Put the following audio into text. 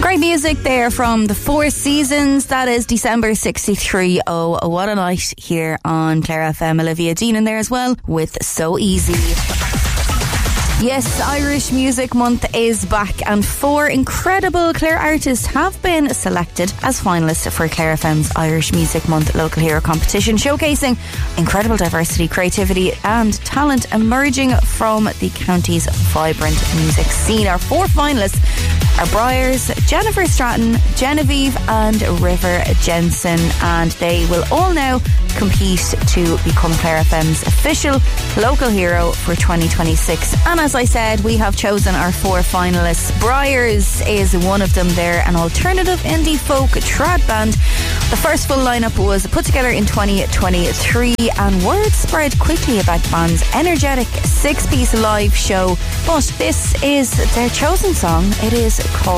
Great music there from the Four Seasons. That is December 63. Oh, what a night here on Clare FM. Olivia Dean in there as well with So Easy. Yes, Irish Music Month is back and 4 incredible Clare artists have been selected as finalists for Clare FM's Irish Music Month Local Hero competition, showcasing incredible diversity, creativity and talent emerging from the county's vibrant music scene. Our 4 finalists are Briars, Jennifer Stratton, Genevieve and River Jensen, and they will all now compete to become Clare FM's official local hero for 2026. And as I said, we have chosen our 4 finalists. Briars is one of them. They're an alternative indie folk trad band. The first full lineup was put together in 2023 and word spread quickly about the band's energetic 6-piece live show. But this is their chosen song. It is called